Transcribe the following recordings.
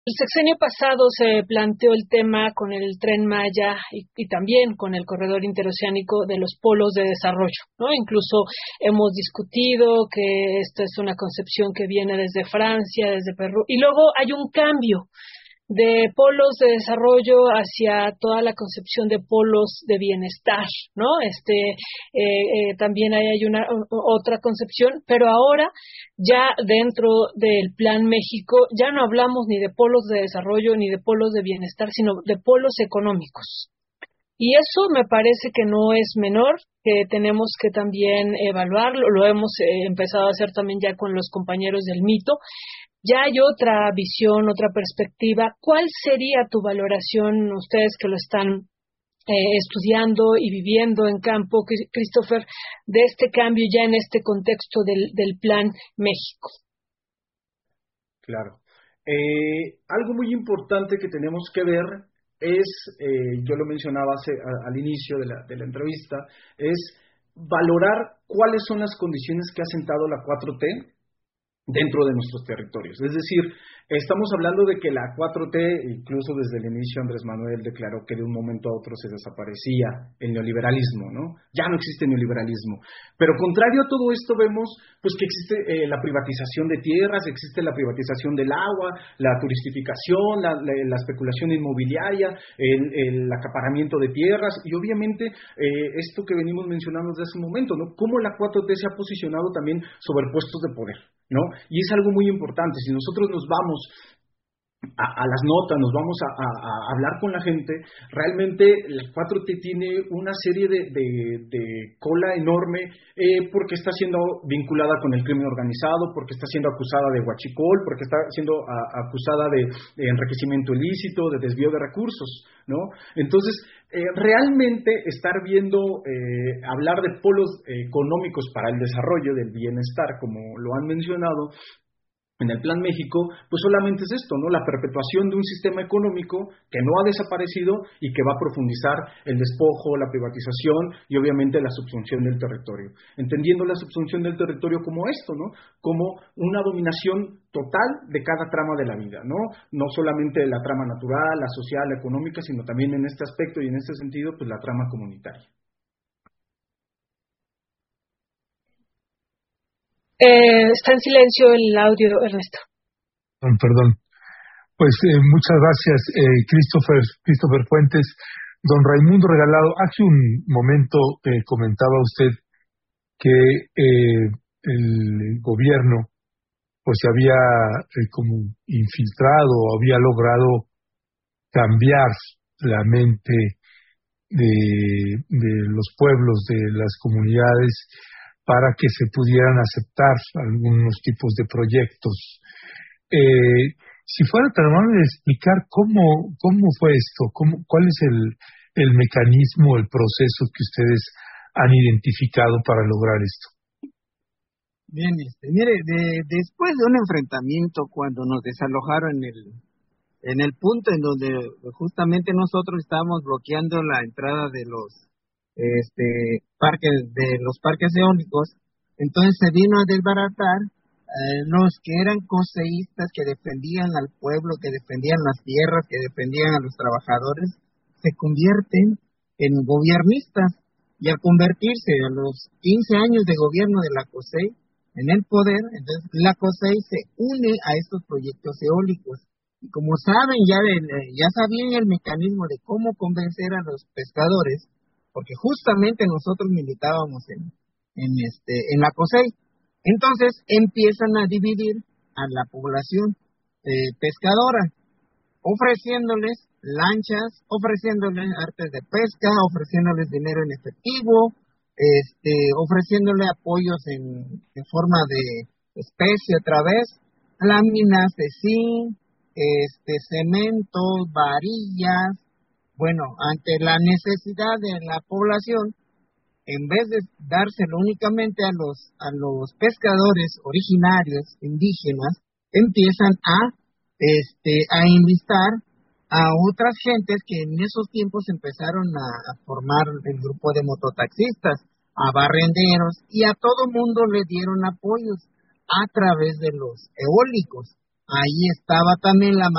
El sexenio pasado se planteó el tema con el Tren Maya y también con el corredor interoceánico de los polos de desarrollo, ¿no? Incluso hemos discutido que esta es una concepción que viene desde Francia, desde Perú, y luego hay un cambio de polos de desarrollo hacia toda la concepción de polos de bienestar, ¿no? También hay una otra concepción, pero ahora ya dentro del Plan México ya no hablamos ni de polos de desarrollo ni de polos de bienestar, sino de polos económicos. Y eso me parece que no es menor, que tenemos que también evaluarlo, lo hemos empezado a hacer también ya con los compañeros del Mito. Ya hay otra visión, otra perspectiva. ¿Cuál sería tu valoración, ustedes que lo están estudiando y viviendo en campo, Christopher, de este cambio ya en este contexto del Plan México? Claro. Algo muy importante que tenemos que ver es, yo lo mencionaba al inicio de la entrevista, es valorar cuáles son las condiciones que ha sentado la 4T dentro de nuestros territorios. Es decir, estamos hablando de que la 4T, incluso desde el inicio Andrés Manuel declaró que de un momento a otro se desaparecía el neoliberalismo, ¿no? Ya no existe neoliberalismo. Pero contrario a todo esto vemos pues que existe la privatización de tierras, existe la privatización del agua, la turistificación, la especulación inmobiliaria, el acaparamiento de tierras y obviamente esto que venimos mencionando desde hace un momento, ¿no? Cómo la 4T se ha posicionado también sobre puestos de poder, ¿no? Y es algo muy importante. Si nosotros nos vamos a las notas, nos vamos a hablar con la gente, realmente la 4T tiene una serie de cola enorme porque está siendo vinculada con el crimen organizado, porque está siendo acusada de huachicol, porque está siendo acusada de enriquecimiento ilícito, de desvío de recursos, ¿no? Entonces, realmente estar viendo, hablar de polos económicos para el desarrollo del bienestar, como lo han mencionado, en el Plan México, pues solamente es esto, ¿no? La perpetuación de un sistema económico que no ha desaparecido y que va a profundizar el despojo, la privatización y obviamente la subsunción del territorio. Entendiendo la subsunción del territorio como esto, ¿no? Como una dominación total de cada trama de la vida, ¿no? No solamente la trama natural, la social, la económica, sino también en este aspecto y en este sentido, pues la trama comunitaria. Está en silencio el audio, Ernesto. Perdón. Pues muchas gracias, Christopher Fuentes. Don Raimundo Regalado, hace un momento comentaba usted que el gobierno pues se había como infiltrado, había logrado cambiar la mente de los pueblos, de las comunidades, para que se pudieran aceptar algunos tipos de proyectos. Si fuera tan amable de explicar cómo fue esto, cuál es el mecanismo, el proceso que ustedes han identificado para lograr esto. Bien, mire, después de un enfrentamiento cuando nos desalojaron en el punto en donde justamente nosotros estábamos bloqueando la entrada de los parques eólicos, entonces se vino a desbaratar los que eran coseístas, que defendían al pueblo, que defendían las tierras, que defendían a los trabajadores, se convierten en gobiernistas, y al convertirse a los 15 años de gobierno de la COSEI en el poder, entonces la COSEI se une a estos proyectos eólicos. Y como saben, ya sabían el mecanismo de cómo convencer a los pescadores, porque justamente nosotros militábamos en la COSEI. Entonces empiezan a dividir a la población pescadora, ofreciéndoles lanchas, ofreciéndoles artes de pesca, ofreciéndoles dinero en efectivo, ofreciéndoles apoyos en forma de especie otra vez, láminas de zinc, cementos, varillas. Bueno, ante la necesidad de la población, en vez de dárselo únicamente a los pescadores originarios, indígenas, empiezan a enlistar a otras gentes que en esos tiempos empezaron a formar el grupo de mototaxistas, a barrenderos, y a todo mundo le dieron apoyos a través de los eólicos. Ahí estaba también la mano de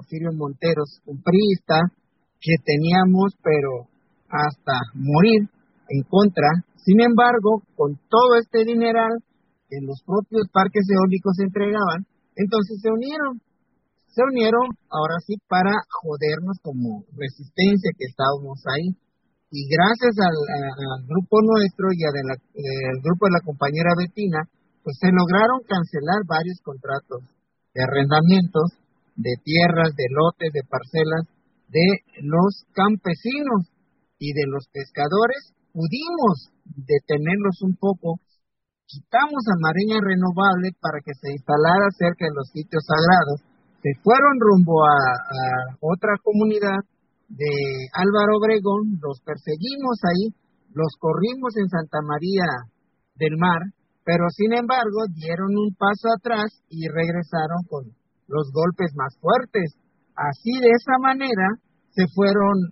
Porfirio Monteros, un priista, que teníamos, pero hasta morir en contra. Sin embargo, con todo este dineral que los propios parques eólicos entregaban, entonces se unieron ahora sí para jodernos como resistencia que estábamos ahí. Y gracias al grupo nuestro y al grupo de la compañera Betina, pues se lograron cancelar varios contratos de arrendamientos, de tierras, de lotes, de parcelas, de los campesinos y de los pescadores. Pudimos detenerlos un poco, quitamos a Mareña Renovable para que se instalara cerca de los sitios sagrados, se fueron rumbo a otra comunidad de Álvaro Obregón, los perseguimos ahí, los corrimos en Santa María del Mar, pero sin embargo dieron un paso atrás y regresaron con los golpes más fuertes. Así, de esa manera se fueron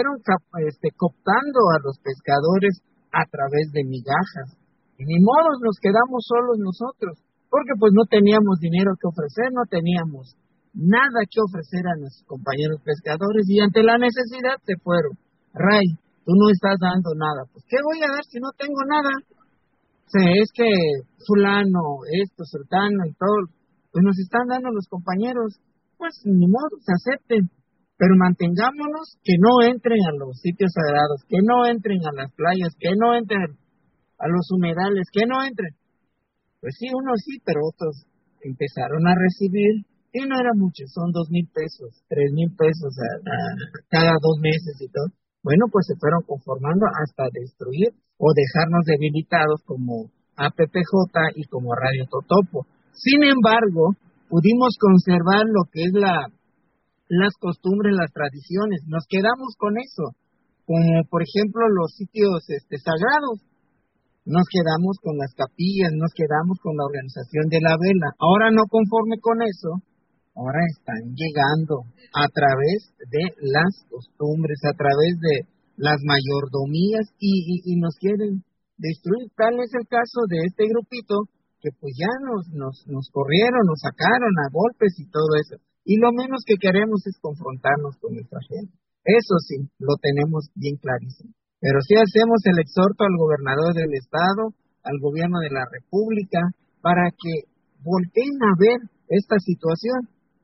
cooptando a los pescadores a través de migajas. Y ni modo, nos quedamos solos nosotros, porque pues no teníamos dinero que ofrecer, no teníamos nada que ofrecer a nuestros compañeros pescadores, y ante la necesidad se fueron. Ray, tú no estás dando nada. Pues, ¿qué voy a dar si no tengo nada? O sea, es que fulano, esto, sultano y todo, pues nos están dando los compañeros. Pues ni modo, se acepten. Pero mantengámonos que no entren a los sitios sagrados, que no entren a las playas, que no entren a los humedales, que no entren. Pues sí, unos sí, pero otros empezaron a recibir, y no era mucho, son 2,000 pesos, 3,000 pesos cada 2 meses y todo. Bueno, pues se fueron conformando hasta destruir o dejarnos debilitados como APPJ y como Radio Totopo. Sin embargo, pudimos conservar lo que es las costumbres, las tradiciones. Nos quedamos con eso, como por ejemplo los sitios sagrados. Nos quedamos con las capillas, nos quedamos con la organización de la vela. Ahora, no conforme con eso, ahora están llegando a través de las costumbres, a través de las mayordomías y nos quieren destruir. Tal es el caso de este grupito que pues ya nos corrieron, nos sacaron a golpes y todo eso. Y lo menos que queremos es confrontarnos con nuestra gente. Eso sí, lo tenemos bien clarísimo. Pero sí hacemos el exhorto al gobernador del estado, al gobierno de la república, para que volteen a ver esta situación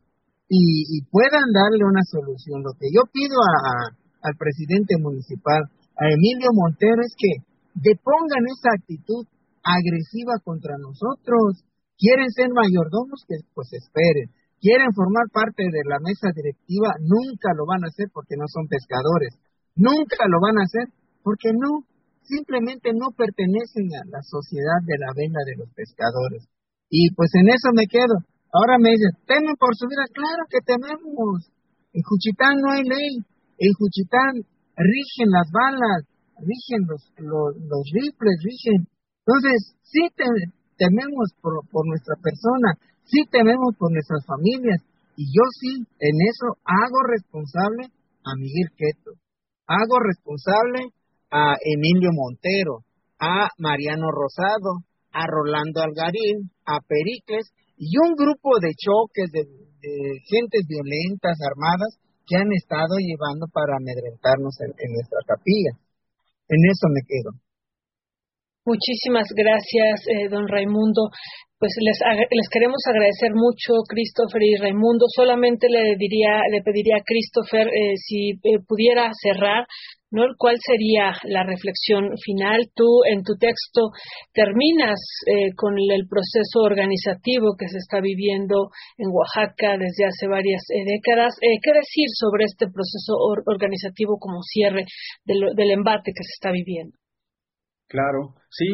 y puedan darle una solución. Lo que yo pido al presidente municipal, a Emilio Montero, es que depongan esa actitud agresiva contra nosotros. Quieren ser mayordomos, que pues esperen. Quieren formar parte de la mesa directiva, nunca lo van a hacer porque no son pescadores. Nunca lo van a hacer porque no, simplemente no pertenecen a la sociedad de la vela de los pescadores. Y pues en eso me quedo. Ahora me dicen, ¿temen por su vida? Claro que tememos. En Juchitán no hay ley. En Juchitán rigen las balas, rigen los rifles, rigen. Entonces, sí tememos por nuestra persona, sí tememos por nuestras familias. Y yo sí, en eso hago responsable a Miguel Queto. Hago responsable a Emilio Montero, a Mariano Rosado, a Rolando Algarín, a Pericles y un grupo de choques de gentes violentas, armadas, que han estado llevando para amedrentarnos en nuestra capilla. En eso me quedo. Muchísimas gracias, don Raimundo. Pues les queremos agradecer mucho, Christopher y Raimundo. Solamente le pediría a Christopher si pudiera cerrar, ¿no? ¿Cuál sería la reflexión final? Tú, en tu texto, terminas con el proceso organizativo que se está viviendo en Oaxaca desde hace varias décadas. ¿Qué decir sobre este proceso organizativo como cierre del embate que se está viviendo? Claro, sí,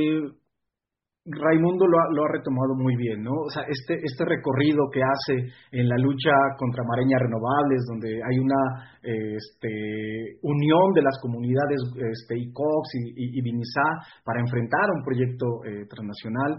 Raimundo lo ha retomado muy bien, ¿no? O sea, este recorrido que hace en la lucha contra Mareña Renovables, donde hay una unión de las comunidades ICOX y Vinizá para enfrentar un proyecto transnacional,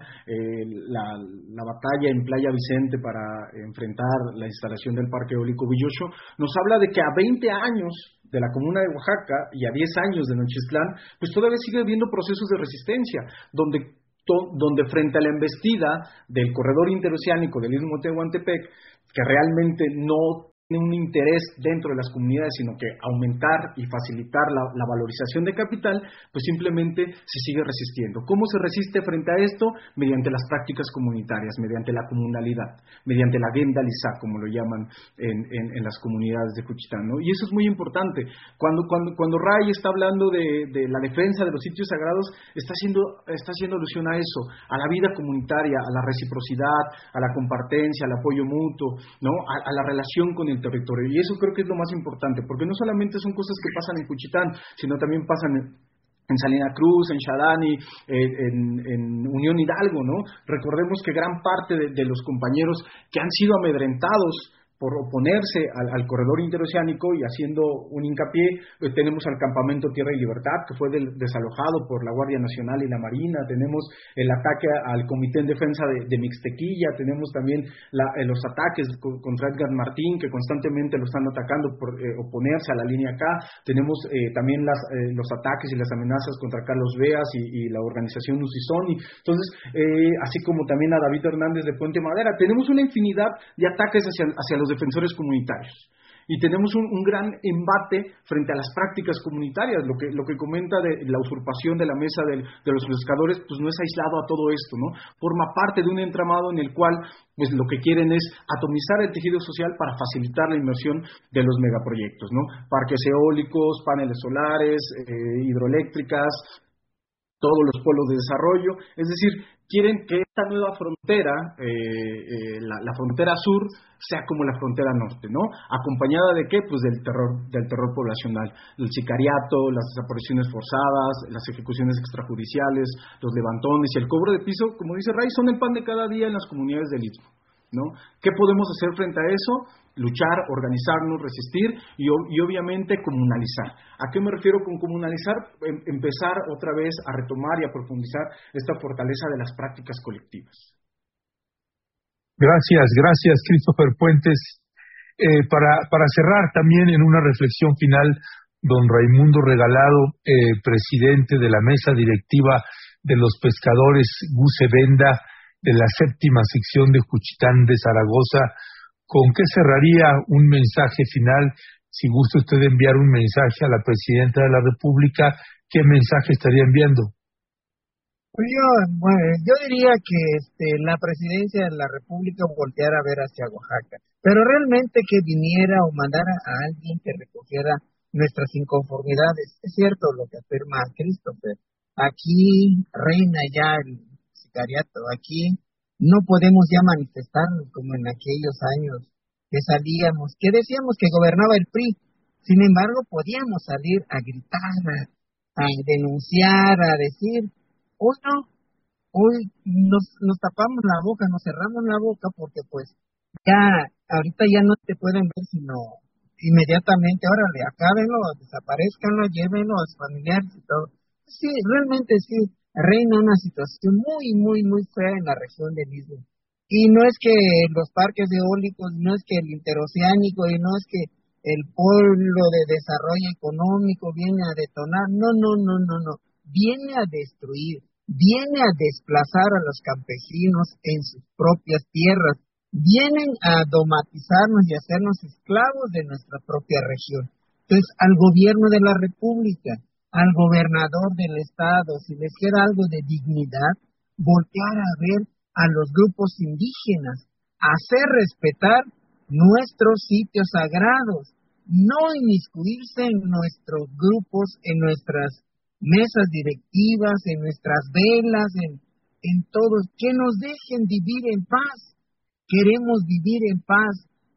la batalla en Playa Vicente para enfrentar la instalación del Parque Eólico Villocho, nos habla de que a 20 años de la comuna de Oaxaca y a 10 años de Nochistlán, pues todavía sigue habiendo procesos de resistencia, donde frente a la embestida del corredor interoceánico del Istmo de Tehuantepec, que realmente no tiene un interés dentro de las comunidades, sino que aumentar y facilitar la valorización de capital, pues simplemente se sigue resistiendo. ¿Cómo se resiste frente a esto? Mediante las prácticas comunitarias, mediante la comunalidad, mediante la Gendalizá, como lo llaman en las comunidades de Juchitán, ¿no? Y eso es muy importante. Cuando Ray está hablando de la defensa de los sitios sagrados, está haciendo alusión a eso, a la vida comunitaria, a la reciprocidad, a la compartencia, al apoyo mutuo, ¿no? A la relación con el territorio. Y eso creo que es lo más importante, porque no solamente son cosas que pasan en Juchitán, sino también pasan en Salina Cruz, en Xalani, en Unión Hidalgo, ¿no? Recordemos que gran parte de los compañeros que han sido amedrentados por oponerse al corredor interoceánico y haciendo un hincapié, tenemos al campamento Tierra y Libertad, que fue desalojado por la Guardia Nacional y la Marina, tenemos el ataque al Comité en Defensa de Mixtequilla, tenemos también los ataques contra Edgar Martín, que constantemente lo están atacando por oponerse a la línea K, tenemos también los ataques y las amenazas contra Carlos Beas y la organización Usisoni, entonces, así como también a David Hernández de Puente Madera, tenemos una infinidad de ataques hacia los defensores comunitarios. Y tenemos un gran embate frente a las prácticas comunitarias. Lo que comenta de la usurpación de la mesa de los pescadores, pues no es aislado a todo esto, ¿no? Forma parte de un entramado en el cual pues lo que quieren es atomizar el tejido social para facilitar la inversión de los megaproyectos, ¿no? Parques eólicos, paneles solares, hidroeléctricas, todos los polos de desarrollo, es decir, quieren que esta nueva frontera, la frontera sur, sea como la frontera norte, ¿no? ¿Acompañada de qué? Pues del terror poblacional, el sicariato, las desapariciones forzadas, las ejecuciones extrajudiciales, los levantones y el cobro de piso, como dice Ray, son el pan de cada día en las comunidades del Istmo, ¿no? ¿Qué podemos hacer frente a eso? Luchar, organizarnos, resistir y obviamente comunalizar. ¿A qué me refiero con comunalizar? Empezar otra vez a retomar y a profundizar esta fortaleza de las prácticas colectivas. Gracias, Christopher Puentes. Para cerrar también en una reflexión final, don Raimundo Regalado, presidente de la mesa directiva de los pescadores Gusevenda de la 7ª sección de Juchitán de Zaragoza, ¿con qué cerraría un mensaje final? Si gusta usted enviar un mensaje a la Presidenta de la República, ¿qué mensaje estaría enviando? Pues yo diría que la Presidencia de la República volteara a ver hacia Oaxaca, pero realmente que viniera o mandara a alguien que recogiera nuestras inconformidades. Es cierto lo que afirma Christopher. Aquí reina ya el sicariato, aquí no podemos ya manifestarnos como en aquellos años que salíamos, que decíamos que gobernaba el PRI. Sin embargo, podíamos salir a gritar, a denunciar, a decir, hoy no, hoy nos tapamos la boca, nos cerramos la boca porque pues ya, ahorita ya no te pueden ver sino inmediatamente, órale, acábenlo, desaparezcanlo, llévenlo a sus familiares y todo. Sí, realmente sí. Reina una situación muy, muy, muy fea en la región del Istmo. Y no es que los parques eólicos, no es que el interoceánico, y no es que el polo de desarrollo económico viene a detonar, no. Viene a destruir, viene a desplazar a los campesinos en sus propias tierras, vienen a domatizarnos y hacernos esclavos de nuestra propia región. Entonces, al gobierno de la República, al gobernador del estado, si les queda algo de dignidad, voltear a ver a los grupos indígenas, hacer respetar nuestros sitios sagrados, no inmiscuirse en nuestros grupos, en nuestras mesas directivas, en nuestras velas, en todos, que nos dejen vivir en paz. Queremos vivir en paz.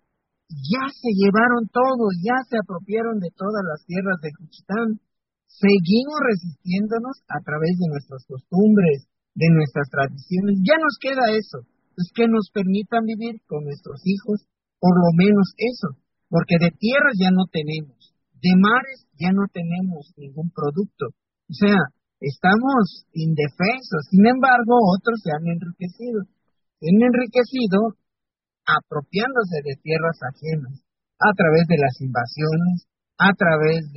Ya se llevaron todo, ya se apropiaron de todas las tierras de Juchitán. Seguimos resistiéndonos a través de nuestras costumbres, de nuestras tradiciones. Ya nos queda eso. Pues que nos permitan vivir con nuestros hijos, por lo menos eso. Porque de tierras ya no tenemos, de mares ya no tenemos ningún producto. O sea, estamos indefensos. Sin embargo, otros se han enriquecido. Se han enriquecido apropiándose de tierras ajenas, a través de las invasiones, a través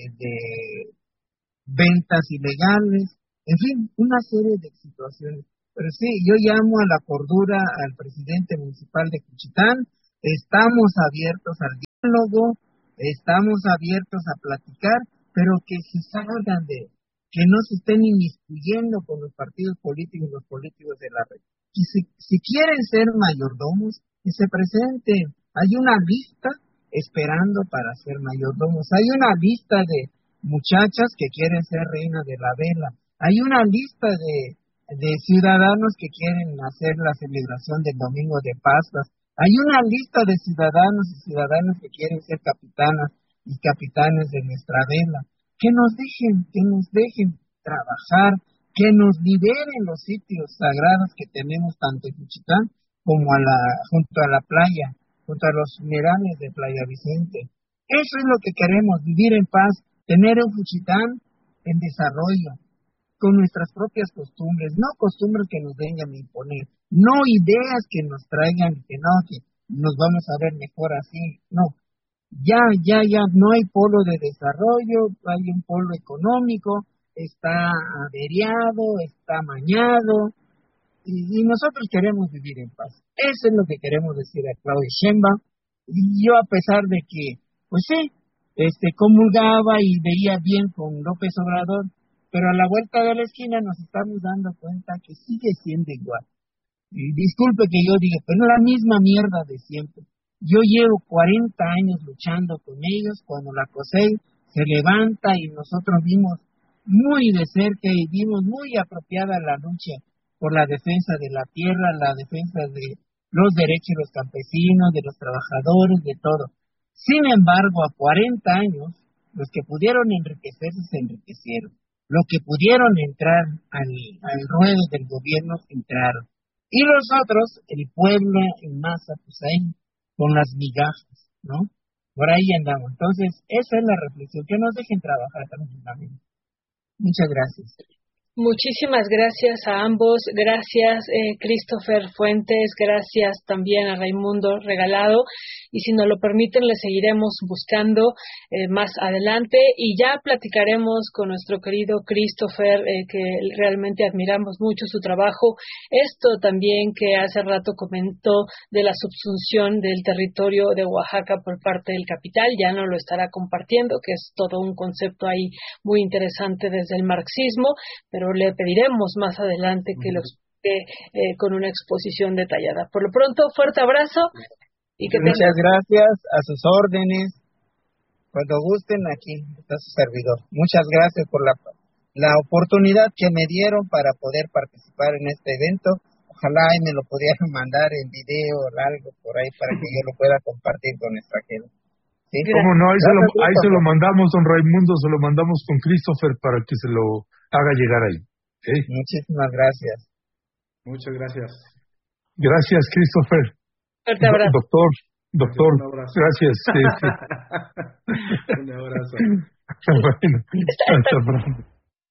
de ventas ilegales, en fin, una serie de situaciones. Pero sí, yo llamo a la cordura al presidente municipal de Juchitán, estamos abiertos al diálogo, estamos abiertos a platicar, pero que se salgan que no se estén inmiscuyendo con los partidos políticos y los políticos de la red. Y si quieren ser mayordomos, que se presenten. Hay una lista esperando para ser mayordomos. Hay una lista de muchachas que quieren ser reina de la vela. Hay una lista de ciudadanos que quieren hacer la celebración del Domingo de Pascuas. Hay una lista de ciudadanos y ciudadanas que quieren ser capitanas y capitanes de nuestra vela. Que nos dejen trabajar, que nos liberen los sitios sagrados que tenemos tanto en Juchitán como junto a la playa, junto a los humedales de Playa Vicente. Eso es lo que queremos, vivir en paz, tener un Juchitán en desarrollo, con nuestras propias costumbres, no costumbres que nos vengan a imponer, no ideas que nos traigan que nos vamos a ver mejor así, no. Ya, no hay polo de desarrollo, hay un polo económico, está averiado, está mañado, y nosotros queremos vivir en paz. Eso es lo que queremos decir a Claudia Sheinbaum. Y yo, a pesar de que, pues sí, comulgaba y veía bien con López Obrador, pero a la vuelta de la esquina nos estamos dando cuenta que sigue siendo igual. Y disculpe que yo diga, pero no la misma mierda de siempre. Yo llevo 40 años luchando con ellos. Cuando la COSEI se levanta y nosotros vimos muy de cerca y vimos muy apropiada la lucha por la defensa de la tierra, la defensa de los derechos de los campesinos, de los trabajadores, de todo. Sin embargo, a 40 años, los que pudieron enriquecerse se enriquecieron. Los que pudieron entrar al ruedo del gobierno entraron. Y los otros, el pueblo en masa, pues ahí, con las migajas, ¿no? Por ahí andamos. Entonces, esa es la reflexión, que nos dejen trabajar tranquilamente. Muchas gracias. Muchísimas gracias a ambos. Gracias, Christopher Fuentes. Gracias también a Raimundo Regalado. Y si nos lo permiten, le seguiremos buscando más adelante. Y ya platicaremos con nuestro querido Christopher, que realmente admiramos mucho su trabajo. Esto también que hace rato comentó de la subsunción del territorio de Oaxaca por parte del capital, ya no lo estará compartiendo, que es todo un concepto ahí muy interesante desde el marxismo, pero le pediremos más adelante que lo explique con una exposición detallada. Por lo pronto, fuerte abrazo y que muchas gracias, a sus órdenes. Cuando gusten, aquí está su servidor. Muchas gracias por la oportunidad que me dieron para poder participar en este evento. Ojalá y me lo pudieran mandar en video o algo por ahí para que yo lo pueda compartir con nuestra gente. ¿Sí? ¿Cómo no? Ahí se lo mandamos, don Raimundo, se lo mandamos con Christopher para que se lo haga llegar ahí. ¿Sí? Muchísimas gracias. Muchas gracias. Gracias, Christopher. Fuerte abrazo. Doctor, gracias. Un abrazo. Bueno, hasta pronto.